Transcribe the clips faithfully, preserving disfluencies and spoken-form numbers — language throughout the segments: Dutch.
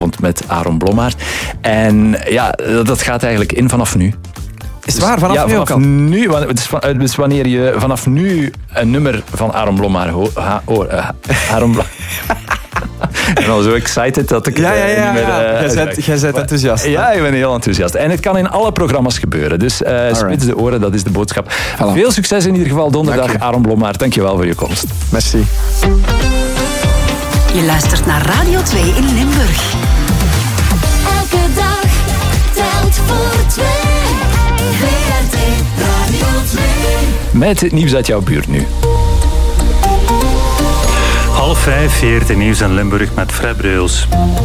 vanavond met Aaron Blommaert. En ja, dat gaat eigenlijk in vanaf nu. Is het waar? Vanaf ja, nu vanaf ook al? Nu, dus wanneer je vanaf nu een nummer van Aaron Blommaert hoort... Uh, Aaron Blommaert... Ik ben al zo excited dat ik ja, ja, ja, niet meer... Ja. Uh, jij bent, jij bent enthousiast. Ja, ik ben heel enthousiast. En het kan in alle programma's gebeuren. Dus uh, spits de oren, dat is de boodschap. Voilà. Veel succes in ieder geval donderdag. Dank Aaron Blommaert, dankjewel voor je komst. Merci. Je luistert naar Radio twee in Limburg. Elke dag telt voor twee. V R T Radio twee. Met het nieuws uit jouw buurt nu. Half vijf, V R T Nieuws in Limburg met Fred Breus.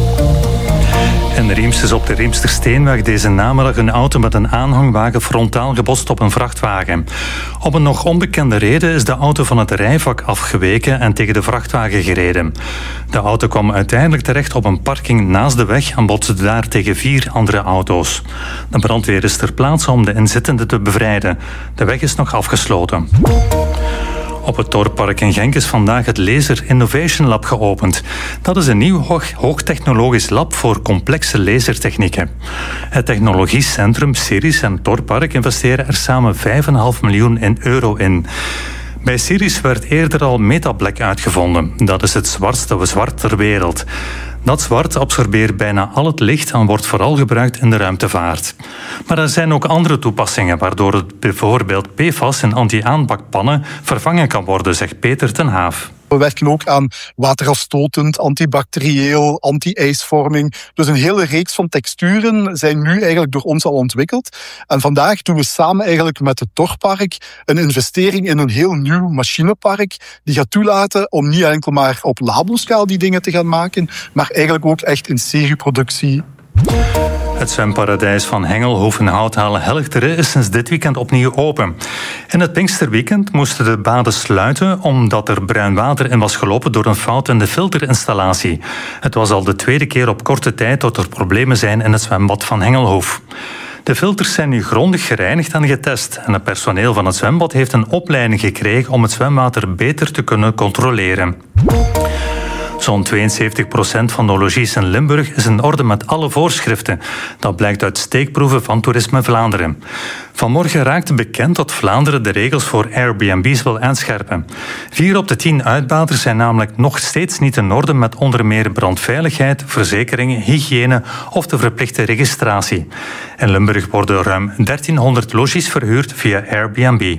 In Riemst is op de Riemstersteenweg deze namiddag een auto met een aanhangwagen frontaal gebotst op een vrachtwagen. Op een nog onbekende reden is de auto van het rijvak afgeweken en tegen de vrachtwagen gereden. De auto kwam uiteindelijk terecht op een parking naast de weg en botste daar tegen vier andere auto's. De brandweer is ter plaatse om de inzittenden te bevrijden. De weg is nog afgesloten. Op het Torpark in Genk is vandaag het Laser Innovation Lab geopend. Dat is een nieuw hoog, hoogtechnologisch lab voor complexe lasertechnieken. Het technologiecentrum Siris en Torpark investeren er samen vijf komma vijf miljoen in euro in. Bij Siris werd eerder al Metablack uitgevonden. Dat is het zwartste zwart ter wereld. Dat zwart absorbeert bijna al het licht en wordt vooral gebruikt in de ruimtevaart. Maar er zijn ook andere toepassingen, waardoor het bijvoorbeeld P F A S in anti-aanbakpannen vervangen kan worden, zegt Peter ten Haaf. We werken ook aan waterafstotend, antibacterieel, anti-ijsvorming. Dus een hele reeks van texturen zijn nu eigenlijk door ons al ontwikkeld. En vandaag doen we samen eigenlijk met het Torpark een investering in een heel nieuw machinepark die gaat toelaten om niet enkel maar op labelschaal die dingen te gaan maken, maar eigenlijk ook echt in serieproductie. Het zwemparadijs van Hengelhof in Houthalen-Helchteren is sinds dit weekend opnieuw open. In het Pinksterweekend moesten de baden sluiten omdat er bruin water in was gelopen door een fout in de filterinstallatie. Het was al de tweede keer op korte tijd dat er problemen zijn in het zwembad van Hengelhof. De filters zijn nu grondig gereinigd en getest en het personeel van het zwembad heeft een opleiding gekregen om het zwemwater beter te kunnen controleren. Zo'n tweeënzeventig procent van de logies in Limburg is in orde met alle voorschriften. Dat blijkt uit steekproeven van Toerisme Vlaanderen. Vanmorgen raakte bekend dat Vlaanderen de regels voor Airbnb's wil aanscherpen. Vier op de tien uitbaters zijn namelijk nog steeds niet in orde met onder meer brandveiligheid, verzekeringen, hygiëne of de verplichte registratie. In Limburg worden ruim dertienhonderd logies verhuurd via Airbnb.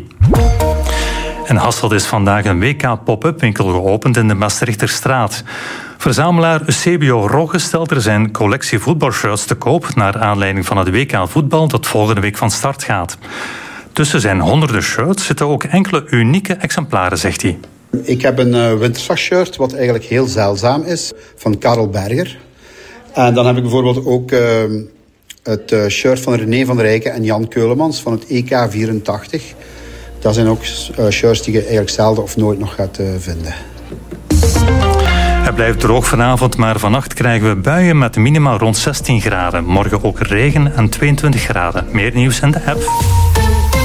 In Hasselt is vandaag een W K pop-up winkel geopend in de Maastrichterstraat. Verzamelaar Eusebio Rogge stelt er zijn collectie voetbalshirts te koop naar aanleiding van het W K voetbal dat volgende week van start gaat. Tussen zijn honderden shirts zitten ook enkele unieke exemplaren, zegt hij. Ik heb een uh, wintershirt wat eigenlijk heel zeldzaam is, van Karel Berger. En dan heb ik bijvoorbeeld ook uh, het uh, shirt van René van der Rijken en Jan Keulemans van het E K vierentachtig. Dat zijn ook uh, shirts die je eigenlijk zelden of nooit nog gaat uh, vinden. Het blijft droog vanavond, maar vannacht krijgen we buien met minima rond zestien graden. Morgen ook regen en tweeëntwintig graden. Meer nieuws in de app.